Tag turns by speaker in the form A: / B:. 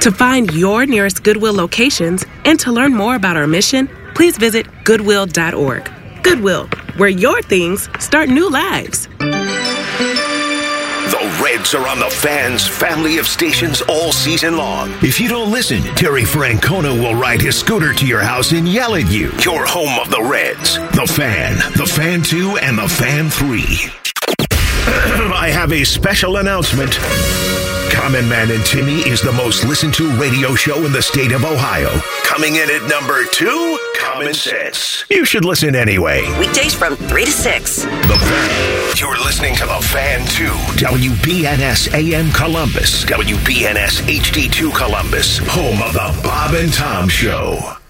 A: To find your nearest Goodwill locations and to learn more about our mission, please visit Goodwill.org. Goodwill, where your things start new lives.
B: The Reds are on the Fan's family of stations all season long. If you don't listen, Terry Francona will ride his scooter to your house and yell at you. Your home of the Reds. The Fan, the Fan 2, and the Fan 3. I have a special announcement. Common Man and Timmy is the most listened to radio show in the state of Ohio. Coming in at number 2, Common Sense. You should listen anyway.
C: Weekdays from 3 to 6.
B: The Fan. You're listening to The Fan 2. WBNS AM Columbus. WBNS HD2 Columbus. Home of the Bob and Tom Show.